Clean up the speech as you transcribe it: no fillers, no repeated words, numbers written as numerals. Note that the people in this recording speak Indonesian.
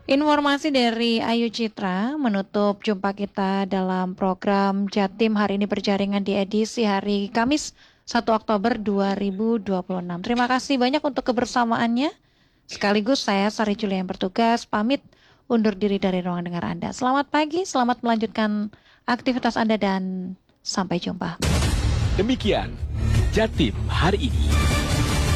Informasi dari Ayu Citra menutup jumpa kita dalam program Jatim hari ini berjaringan di edisi hari Kamis 1 Oktober 2026. Terima kasih banyak untuk kebersamaannya. Sekaligus saya Sari Julia yang bertugas pamit undur diri dari ruang dengar Anda. Selamat pagi, selamat melanjutkan aktivitas Anda dan sampai jumpa. Demikian Jatim hari ini.